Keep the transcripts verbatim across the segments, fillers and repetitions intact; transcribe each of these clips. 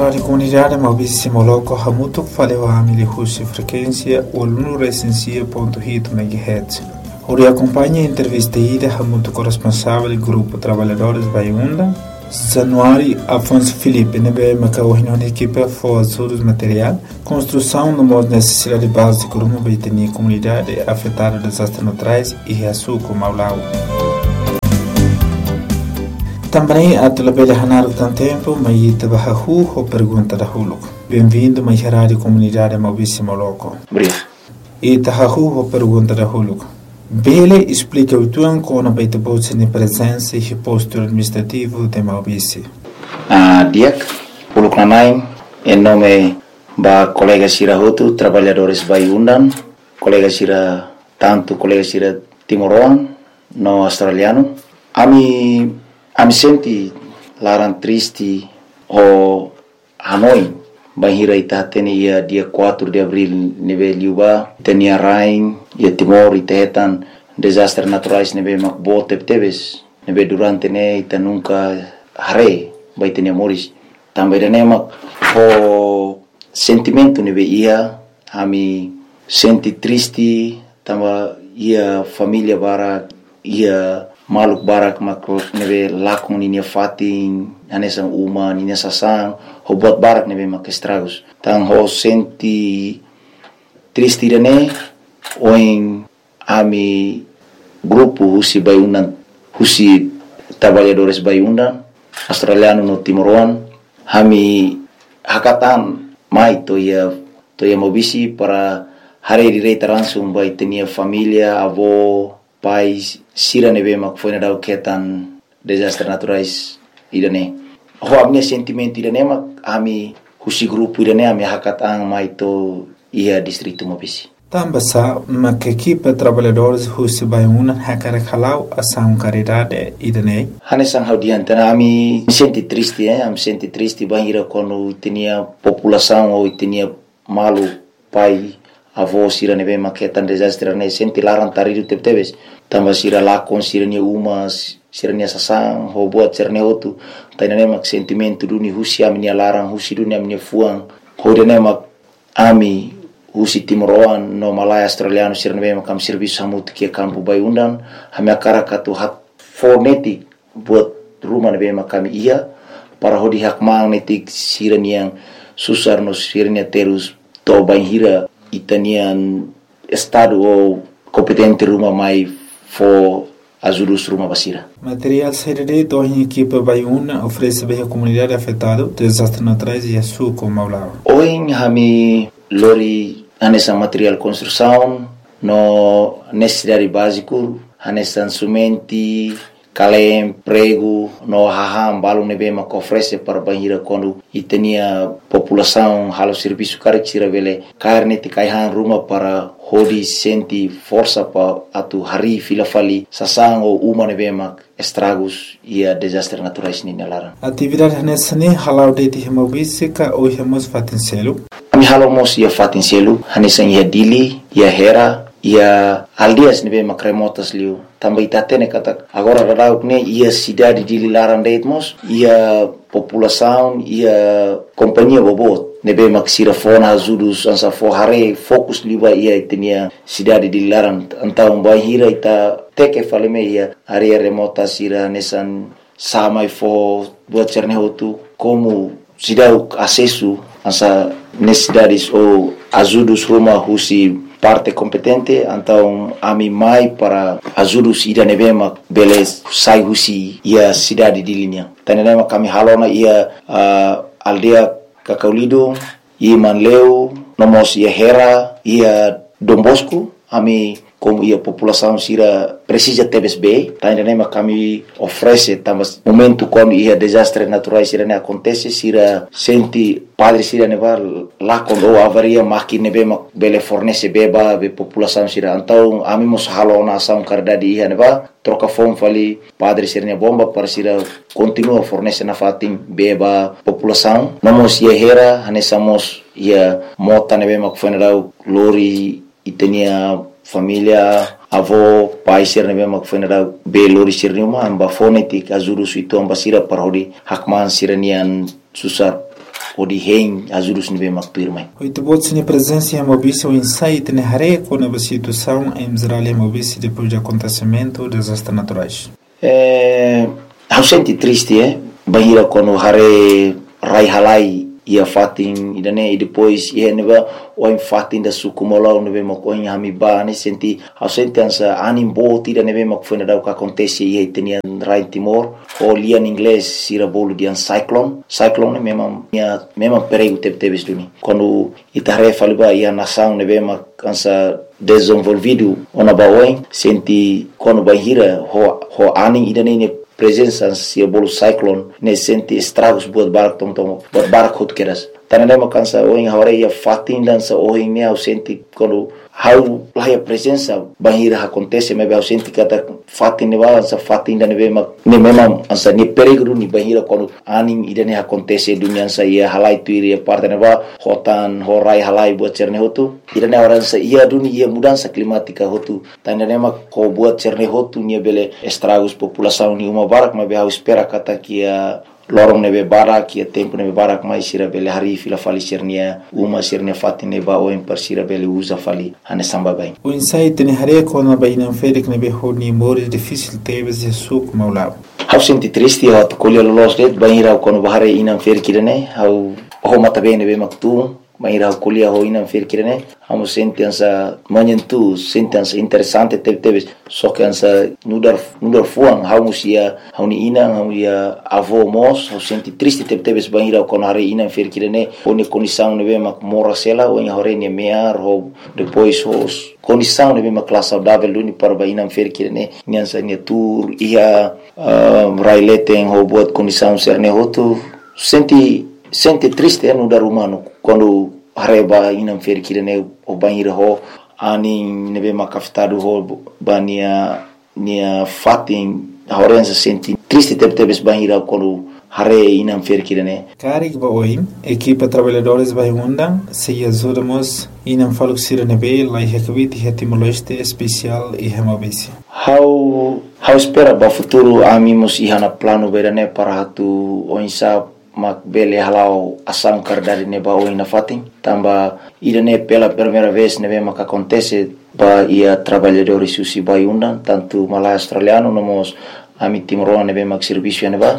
Rádio Comunidade Malbisi Moloco Hamutuk faleu a Amili Husi frequência unu recensia ponto oito megahertz. Ori acompanha a entrevista ida Hamutuk responsável do grupo Trabalhadores Baiunda. Januário Afonso Felipe nebe makaohino na equipe for todos material construção no modo necessidade básica de uma baitania comunidade afetada por desastres naturais e reaçuco Maulau. Também a telebelha hanar tan tempo mai tabahu ho pergunta da huluk. Bem-vindo mai rádio comunidade Malbisi Moloco. Obrigado. E tabahu ho pergunta da huluk. Bele explica o tuan com a baita bolsa de presença e posto administrativo de Malbisi. Ah, diak huluk nanai em nome ba colega Sira Hotu, trabalhadores Baiundan, colega Sira tanto colega Sira Timoroan, no australiano. Ami Ami senti larang triste o Hanoi bahira ita teni ia dia quatro de abril neve liuba tenia rain ia Timor ita hetan desastre naturais neve makbo tebes neve durante ne ita nunca hare bai tenia moris também ne mak o sentimento neve ia ami senti triste tamba ia família bara ia maluk barak makro neve lakon ninia fatin anesa uma ninia sasang ho buat barak neve mak estragos tang ho senti triste rene oin ami grupo husi Baiundan husi trabalhadores Baiundan australiano no Timoroan hami hakatan mai to ia to ia Malbisi para hari direita langsung bai tenia família avó pais sira neve mak foi na ketan desastre naturais irane ho amne sentimento irane mak ami husi grupo irane ami hakatang mai to ia distrito Malbisi Tambasa mak equipe trabalhadores husi Baiundan hakara khalau asam caridade irane hanesang haudiante ami senti triste eh am senti triste bahira quando tinha população ou tinha malu pai avó sira neve maketan desastre ne senti larang taridu tebes tamba sira lakon sira ni uma sira ni sasang ho buat sira ne otu tainane mak sentimento duni husi ami ni larang husi duni ami fuang ho dene mak ami husi Timoroan no Malaya australiano sira neve makam serviço hamut ke kampu Baiundan hami akara katu hak fonetik buat rumah neve makam ia para hodi hak magnetik sira ni yang susar no sira ni terus to baihira itanian estado ou competente rumah mai for ajudos rumah basira. Material serede do em equipe Baiundan oferece bem a comunidade afetada desastres naturais e açúcar com Maulau. Hoje hami lori anessa material construção no necessidade básico anessa sumenti kalem prego no haham balung nebe mak oferece para bahira quando itenia população halo serviço caricira vele carne te kaihan rumah para hodi senti força pa atu hari fila fali sasang o uma nebe mak estragos ia desastre naturais ni nalara atividade nessa ne halau de de Malbisi ka o hemos fatincelo mi halo mos ia fatincelo hanesa ia dili ia hera ia aldias nebe mak remotas liu também tatene kata agora radauk ne ia cidade de Lilaran Deitmos ia população ia companhia bobot nebe maksira fona ajudos ansa forhare fokus liba ia tenia cidade de Lilaran então bahira ita teke faleme ia area remota sira nesan samai fo buat cerne hotu como cidade acesso ansa necessidades ou ajudos rumah husi parte competente então ami mai para ajudos ida nevema beles sai husi ia cidade de linha tanema kami halona ia uh, aldea Kakaulido ia Manleu nomos ia Hera ia Dom Bosco ami como ia população sira precisa tebes bem tanema kami oferece tamas momento quando ia desastre naturais sira ne acontece sira senti padre sira neva lá quando avaria máquina nebe bele fornece beba be população sira então ami mos halona ação caridade ia neva troca fome fali padre sira ne bomba para sira continua fornece na fatim beba população nomos ia Hera hanesamos ia mota nebe mak funeral lori itenia família avó pai sir nebe mak funeral be lori sir numa amba fonetik azuru suito amba sira parodi hakman siranian susar o de rei ajudos nebe macpirmai. Oito bots ni presença em Mobice o insight ne hare com a situação em Israel e Mobice depois do acontecimento dos desastres naturais. É, eu senti triste, é, bahira quando hare rai halai ia fatin idane e depois ia neba o em fatin da sukumolau nebe makoin hamiba ne senti eu senti ansa animbo tira nebe makfona da o que acontece ia tenia rai Timor o lia em inglês sira bolo de cyclone cyclone mesmo minha mesmo perigo teve teve duni quando itare faliba ia nação nebe mak ansa desenvolvido ona baoin senti quando bahira ho ho ani idane ne presença se bolo cyclone ne senti estragos buat barak tom tom buat barak hot keras tanane makansa o em hore ia fatin dança o em ne senti quando how lá a presença bahira acontece mas eu senti kata fatin ne balança fatin da nebe mak ne memang ansa ni perigo ni bahira quando aning idane acontece dunia sa ia halai tu ia parte ne ba hotan horai halai buat cerne hotu idane orang sa ia dunia ia mudança climática hotu tanane mak ko buat cerne hotu ni bele estragos população ni uma barak mas eu espera kata que a lorong nebe barak ia tempo nebe barak mais sira bele hari fila fali sernia uma sernia fatin neba o em parsira bele usa fali ane samba bem o insight ne hare com a baina ferik nebe honi mores difícil teve de suk maulab eu senti triste eu colher los det baira quando bahare inam ferkirene eu o mata bem nebe maktu baira colher ho inam ferkirene amo senti ansa manyentu senti ansa interessante teve teve só que ansa nudar nudar fuang hau musia hau ni ina hau ia avô mos hau senti triste teve teve baira quando hare inam ferkirene oni condição nebe mak mora sela o em hore ni mear ho depois os condição nebe mak classe saudável duni para baina ferkirene nyansa ni tour ia raileten ho buat condição serne hotu senti senti triste é no dar humano quando hareba inam ferkirene o banheiro ho ani nebe makafitado ho bania nia fatin horenza senti triste teve teve banheiro quando hare inam ferkirene Karik ba oim equipa trabalhadores vai undang se ajudamos inam faluxira nebe lai hekvit hetimoleste especial e hemabisi how how espera ba futuro amimos ihana plano berane para hatu oinsa mak bele halau asam kardari neba oina fatin tamba idane pela primeira vez nebe mak acontece ba ia trabalhadores susi vai undan tanto malai australiano nomos ami timoroa nebe mak serviço neba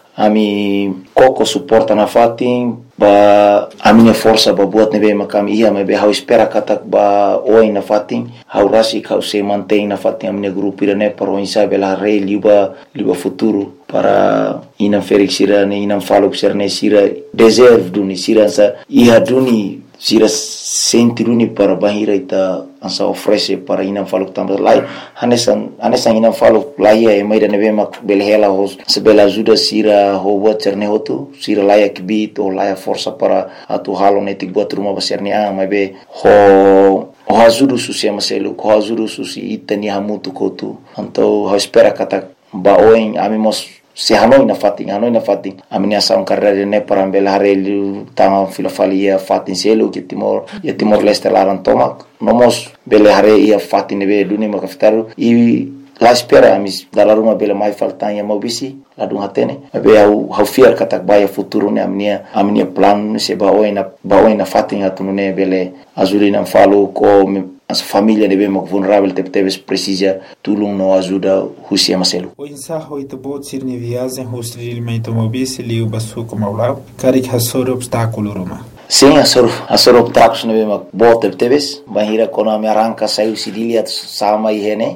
ami koko suporta na fatin ba a minha força ba buat nebe makam ia me be hau espera katak ba oi na fatin hau rasi kau se mantém na fatin a minha grupo irane para o insabe la rei liba liba futuro para ina felix irane ina falo serne sira deserve duni sira sa ia duni sira senti duni para bahira ita ansa oferece para ina falo também lai hanesan hanesan ina falo lai e mai da nebe mak belhela hos se bela ajuda sira ho buat serne hotu sira lai akbit o lai força para atu halo netik buat rumah besarnya ah mai be ho ho ajuda susi maselu ho ajuda susi itani hamutu kotu então ho espera kata ba oin amimos se hanoi na fatin hanoi na fatin amini asa un carrera ne para bela relu tanga filofalia fatin selu que timor e timor leste laran tomak nomos bela hare ia fatin be duni makaftaru e la espera amis dalla ruma bela mai faltan ya mobisi la dun hatene be au hau fiar katak baya futuro ne amnia amnia plan se ba oina ba oina fatin atune bele azulina falo ko as família de bem vulnerável teve teve precisa tulung no ajuda husia maselu o insaho ito bot sir ni viagem hostil meito mobisi liu basu como lá carik hasor obstáculo roma sim asor asor obstáculos no bem bot teve teve bahira quando me arranca saiu sidilia sama ihene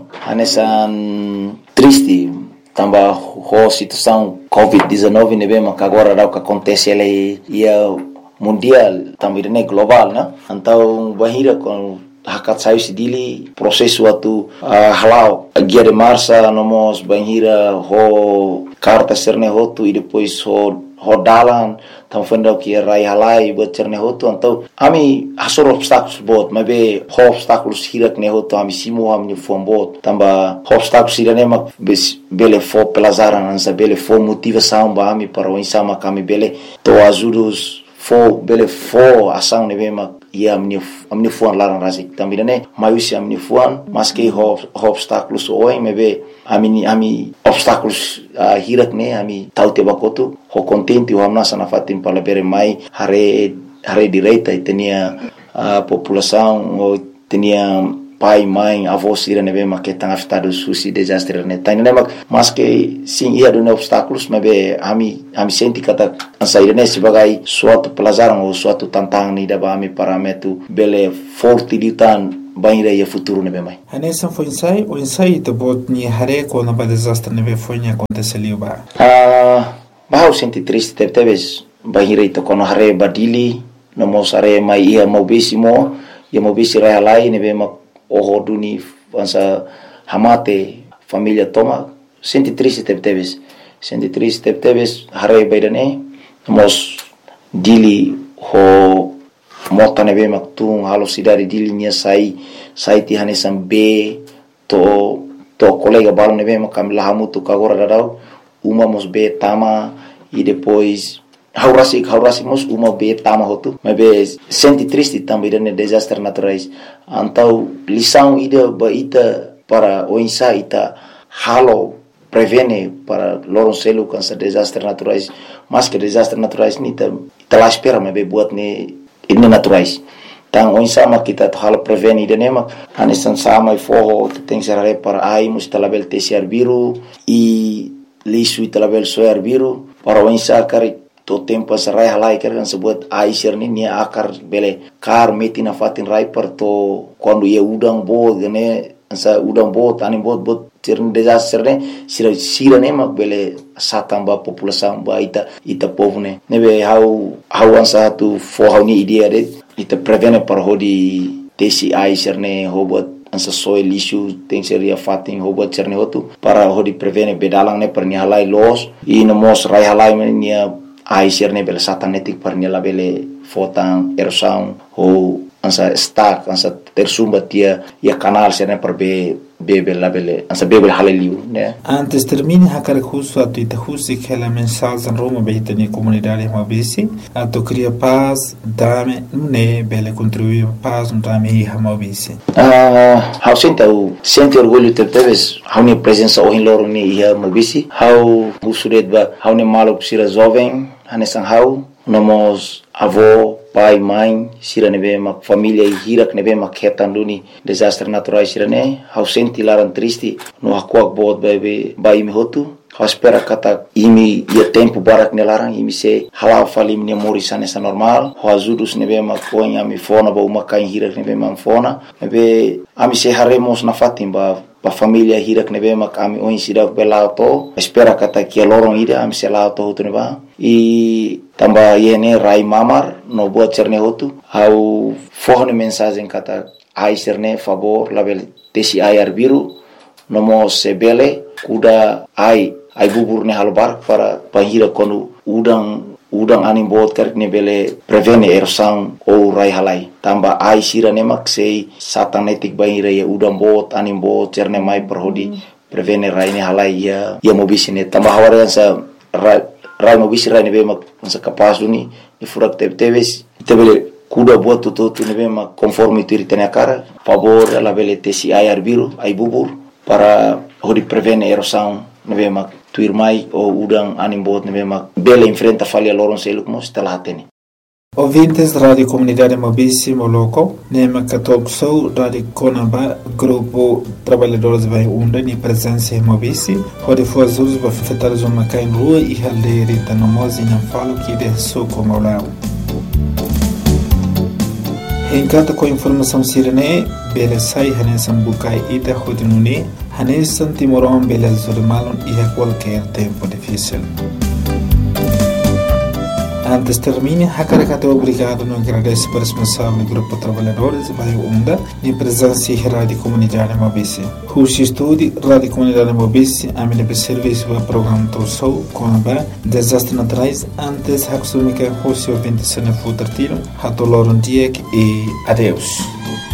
anesan triste tamba ho situação covid dezenove ne bem agora dá o que acontece ele ia mundial também né global né então bahira com hakat sayu sidili prosesu atu uh, halau guia de marcha nomos banhira ho carta serne hotu e depois ho ho dalan tam fenda que rai halai buat serne hotu então ami hasor obstáculos bot mabe ho obstáculos hirak ne hotu ami simo ami fom bot tamba ho obstáculos irane mak bele fo pelazaran ansa bele fo motivação ba ami para o insama kami bele to ajudos fo bele fo ação nebe mak ia amin'ny amin'ny foana laran raha zay tambira ne maiusy amin'ny foana maske obstáculos oin mebe ami ami obstáculos hirak ne ami tauti bakoto ho contente o amna sana fatim palabere mai hare hare direita itenia a população o tenia pai mãe avós ira nebe maketang afetado susi desastre ne tani ne mas que sim ia do obstáculos mebe ami ami senti kata saída ne sebagai suatu pelajaran ou suatu tantangan ni daba ami parametu bele forte ditan banira ia futuro nebe mai Hanesan foi ensaio o ensaio te bot ni hare ko na ba desastre nebe foi ni aconteceu ba ah bah senti triste teve teves banira ito kono hare badili no mosare mai ia mobisimo ia mobisi rai lai nebe mak o duni ansa hamate família toma senti triste teve teves senti triste teve teves hare baidane mos dili ho mota nebe maktung halo sidari dili nia sai sai ti hanesan be to to colega balo nebe makam lahamutu kagora dadau uma mos be tama e depois haurasi haurasi mos uma be tama hotu mebe senti triste também de desastres naturais então lição ida ba ita para o insa ita halo prevene para loroncelo cansa desastres naturais mas que desastres naturais ni ta ita la espera mebe buat ne ini naturais tang o insa ma kita halo prevene ida nema anesan sama e forro tem serare para ai mus talabel tesiar biru e lisu talabel soar biru para o insa kari to tempo sarai halai kan sebut aisir ni nia akar bele kar meti na fatin rai per to quando ia udang bo gene sa udang bo tani bot bot tirn desastre ne sira sira ne mak bele satamba população ba ita ita povo ne nebe how how ansa tu for how ni idea de ita prevene par hodi tesi aisir ne hobot ansa soil issue tem seria fatin hobot cerne hotu para hodi prevene bedalang ne per ni halai los e no mos rai halai nia ai serne bele satanetik par nela bele fotan erosão ou ansa stack ansa tersumba tia ia canal serne par be bebe la bele ansa bebe haleliu né antes termine hakar justo atu ita justi que la mensagem Roma beita ni comunidade mabisi atu cria paz dame ne bele contribuir paz no dame hi mabisi ah how senta o sente orgulho te teves how ni presença o loro ni ia mabisi how usuret ba how ni malo sira jovem hanesan how nomos avô pai mãe sira nebe mak família e hirak nebe mak hetanduni desastre naturais sira ne how senti laran triste no hakuak bot bebe bai mi hotu how espera kata imi ia tempo barak nelarang imi se halal falim ne morisa nessa normal how azudus nebe mak poin ami fona ba uma kain hirak nebe mak fona nebe ami se haremos na fatimba pa família hirak nebe mak ami oin sidak belauto espera kata kia lorong ida ami se lauto hotu neba e tamba yene rai mamar no buat cerne hotu how forne mensagem kata ai cerne favor label tesi ai arbiru no mo sebele kuda ai ai bubur ne halbar para pahira kono udang udang anim bot kerk ne bele prevene erosão ou rai halai tamba ai sira ne mak sei satanetik bahira ya udang bot anim bot cerne mai perhodi prevene rai ne halai ya ya mobisine tamba hawarian sa rai rai mobisi rai ne be mak sa kapas duni e furak tebe teves tebele kuda buat tutu tu ne be mak conforme tu ritene cara favor la bele tesi ai arbiru ai bubur para hodi prevene erosão ne be mak tuir mai o udang anim bot ne be mak bele enfrenta falha loron seluk mos talateni Ouvintes da Rádio Comunidade Mabisi Moloco, Nema Katokso, Rádio Conaba, Grupo Trabalhadores Vai Unda, ni presença em Mabisi, onde foi as usos para afetar os homens em rua e aldeia da Nomosi não falo que de soco Maulao. Em cada com informação sirene, bele sai hanesan bukai ida hodinune, hanesan timoron bele zurmalon e a qualquer tempo difícil. Antes termine, Hakarakato obrigado no agradece para o responsável do Grupo Trabalhadores Vai Unda e presença em Rádio Comunidade Mabisi. Rushi Estúdio, Rádio Comunidade Mabisi, a minha serviço do programa Torsou, Conaba, Desastres Naturais, antes Haksumika, Rushi ouvinte se não for tratado, Hatoloron Diek e adeus.